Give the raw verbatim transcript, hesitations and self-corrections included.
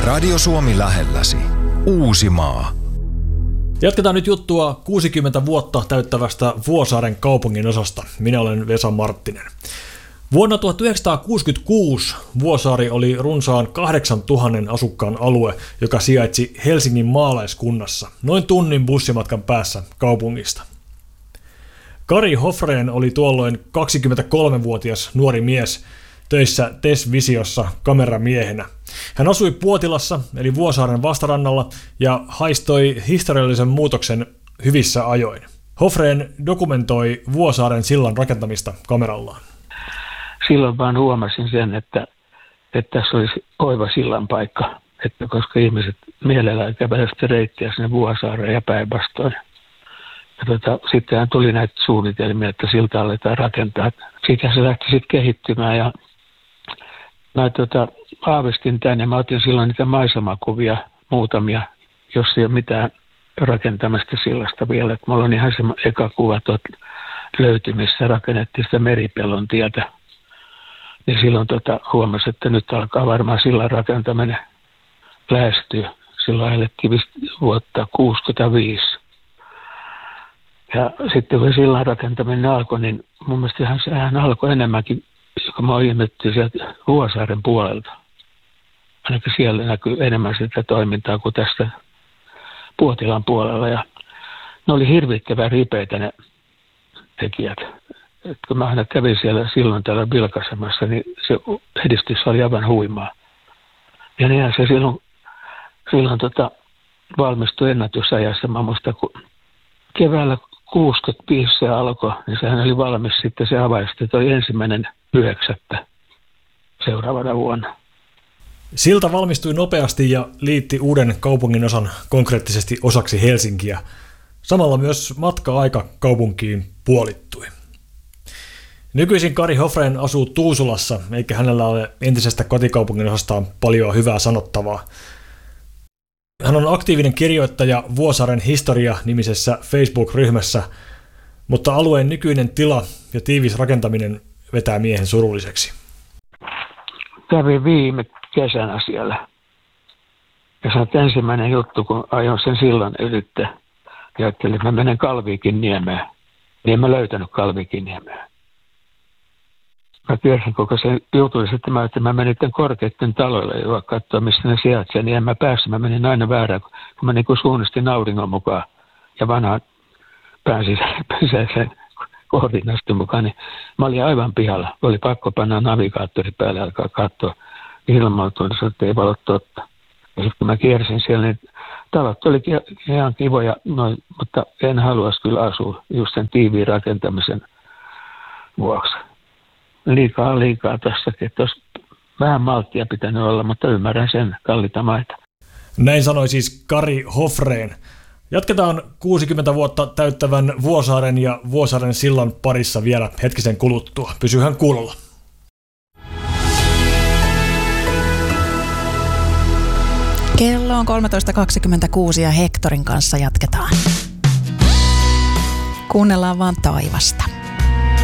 Radio Suomi lähelläsi. Uusimaa. Jatketaan nyt juttua kuusikymmentä vuotta täyttävästä Vuosaaren kaupungin osasta. Minä olen Vesa Marttinen. Vuonna tuhatyhdeksänsataakuusikymmentäkuusi Vuosaari oli runsaan kahdeksantuhannen asukkaan alue, joka sijaitsi Helsingin maalaiskunnassa, noin tunnin bussimatkan päässä kaupungista. Kari Hofrén oli tuolloin kaksikymmentäkolmevuotias nuori mies töissä TES-visiossa kameramiehenä. Hän asui Puotilassa eli Vuosaaren vastarannalla ja haistoi historiallisen muutoksen hyvissä ajoin. Hofrén dokumentoi Vuosaaren sillan rakentamista kamerallaan. Silloin vaan huomasin sen, että, että tässä olisi oiva sillan paikka, että koska ihmiset mielellään kävelevät reittiä sinne Vuosaareen ja päinvastoin. Ja tota, sittenhän tuli näitä suunnitelmia, että silta aletaan rakentaa. Siitä se lähti sitten kehittymään ja mä tota, aavistin tämän ja mä otin silloin niitä maisemakuvia muutamia, jos ei ole mitään rakentamista sillasta vielä. Et mulla on ihan se eka kuva tuolta löytyi, missä rakennettiin sitä Meripellon tietä. Niin silloin tota, huomasin, että nyt alkaa varmaan sillan rakentaminen lähestyä. Silloin elettiin vuotta kuusikymmentäviisi. Ja sitten kun sillan rakentaminen alkoi, niin mun mielestä sehän alkoi enemmänkin, joka mä ihmettiin sieltä Vuosaaren puolelta. Ainakin siellä näkyy enemmän sitä toimintaa kuin tästä Puotilan puolella. Ja ne oli hirvittävän ripeitä ne tekijät. Et kun mä aina kävin siellä silloin täällä vilkaisemassa, niin se edistys oli aivan huimaa. Ja niinhän se silloin, silloin tota, valmistui ennätysajassa. Mä muistan, kun keväällä kuusikymmentäviisi se alkoi, niin sehän oli valmis sitten se avaisi toi ensimmäinen yhdeksättä seuraavana vuonna. Silta valmistui nopeasti ja liitti uuden kaupunginosan konkreettisesti osaksi Helsinkiä. Samalla myös matka-aika kaupunkiin puolittui. Nykyisin Kari Hofrén asuu Tuusulassa, eikä hänellä ole entisestä kotikaupungin osastaan paljon hyvää sanottavaa. Hän on aktiivinen kirjoittaja Vuosaaren historia-nimisessä Facebook-ryhmässä, mutta alueen nykyinen tila ja tiivis rakentaminen vetää miehen surulliseksi. Kävin viime kesänä siellä. Ja se on ensimmäinen juttu, kun ajoin sen sillan ylitte. Ja ajattelin, että mä menen Kalviikin niemeen. Niin en mä löytänyt Kalviikin niemeä. Mä kiersin koko sen jutun, että mä, että mä menin tämän korkeiden taloille ja katsoa, missä ne sijaitsee, niin en mä päässyt. Mä menin aina väärään, kun mä niin kuin suunnistin auringon mukaan ja vanhaan pääsin sen koordinastin mukaan, niin mä olin aivan pihalla. Oli pakko panna navigaattori päälle ja alkaa katsoa ilmautuudessa, että ei valot totta. Ja sitten kun mä kiersin siellä, niin talot oli ihan kivoja, noin, mutta en haluaisi kyllä asua just sen tiiviin rakentamisen vuoksi. Liikaa, liikaa tässäkin, että olisi vähän malttia pitänyt olla, mutta ymmärrän sen, kalliita maita. Näin sanoi siis Kari Hofrén. Jatketaan kuusikymmentä vuotta täyttävän Vuosaaren ja Vuosaaren sillan parissa vielä hetkisen kuluttua. Pysyhän kuulolla. Kello on kolmetoista kaksikymmentäkuusi ja Hektorin kanssa jatketaan. Kuunnellaan vaan taivasta.